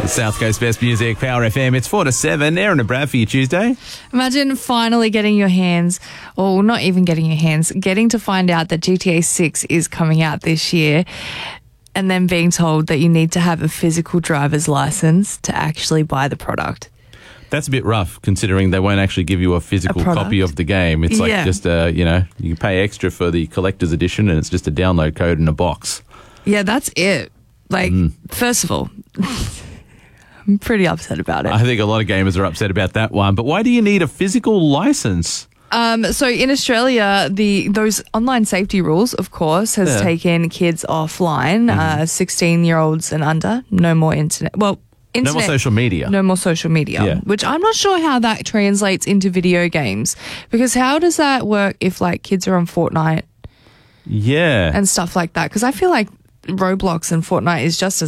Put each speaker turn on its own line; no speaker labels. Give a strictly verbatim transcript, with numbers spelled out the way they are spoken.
South Coast Best Music, Power F M. It's four to seven. Aaron and Brad for you Tuesday.
Imagine finally getting your hands, or not even getting your hands, getting to find out that G T A six is coming out this year, and then being told that you need to have a physical driver's license to actually buy the product.
That's a bit rough, considering they won't actually give you a physical
A
copy of the game. It's like
Yeah.
just a, you know, you pay extra for the collector's edition, and it's just a download code in a box.
Yeah, that's it. Like,
Mm.
first of all, I'm pretty upset about it.
I think a lot of gamers are upset about that one. But why do you need a physical license?
Um, so in Australia, the those online safety rules, of course, has
Yeah.
taken kids offline, uh, sixteen-year-olds and under, no more internet. Well, internet.
No more social media.
No more social media,
Yeah.
which I'm not sure how that translates into video games. Because how does that work if, like, kids are on Fortnite
Yeah.
and stuff like that? Because I feel like Roblox and Fortnite is just as